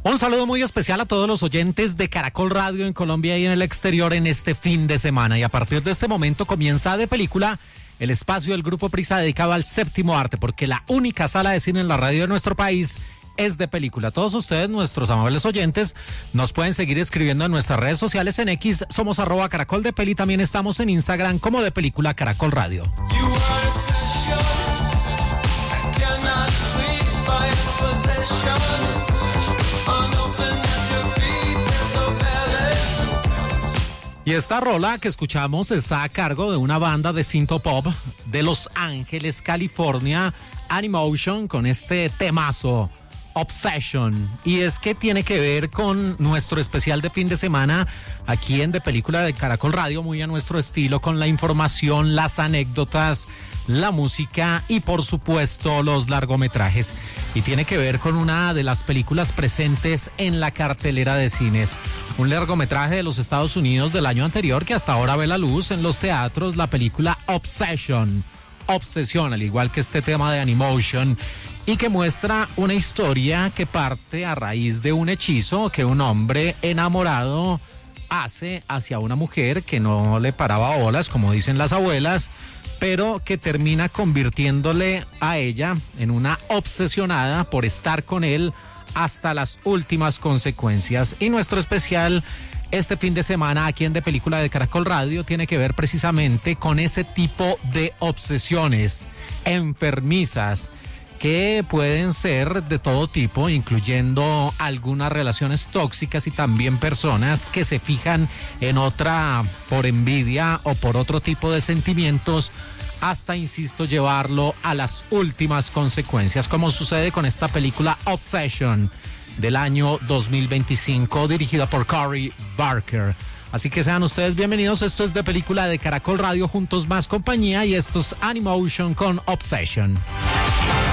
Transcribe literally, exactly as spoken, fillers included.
Un saludo muy especial a todos los oyentes de Caracol Radio en Colombia y en el exterior en este fin de semana. Y a partir de este momento comienza De Película, el espacio del Grupo Prisa dedicado al séptimo arte, porque la única sala de cine en la radio de nuestro país es De Película. Todos ustedes, nuestros amables oyentes, nos pueden seguir escribiendo en nuestras redes sociales. En X somos arroba Caracol de Peli, también estamos en Instagram como De Película Caracol Radio. Y esta rola que escuchamos está a cargo de una banda de synth pop de Los Ángeles, California, Animotion, con este temazo, Obsession. Y es que tiene que ver con nuestro especial de fin de semana aquí en De Película de Caracol Radio, muy a nuestro estilo, con la información, las anécdotas, la música y por supuesto los largometrajes. Y tiene que ver con una de las películas presentes en la cartelera de cines. Un largometraje de los Estados Unidos del año anterior que hasta ahora ve la luz en los teatros, la película Obsession. Obsesión, al igual que este tema de Animotion, y que muestra una historia que parte a raíz de un hechizo que un hombre enamorado hace hacia una mujer que no le paraba bolas, como dicen las abuelas, pero que termina convirtiéndole a ella en una obsesionada por estar con él hasta las últimas consecuencias. Y nuestro especial este fin de semana aquí en De Película de Caracol Radio tiene que ver precisamente con ese tipo de obsesiones enfermizas que pueden ser de todo tipo, incluyendo algunas relaciones tóxicas y también personas que se fijan en otra por envidia o por otro tipo de sentimientos, hasta, insisto, llevarlo a las últimas consecuencias, como sucede con esta película Obsession del año dos mil veinticinco, dirigida por Cory Barker. Así que sean ustedes bienvenidos. Esto es De Película de Caracol Radio, juntos más compañía, y esto es Animotion con Obsession.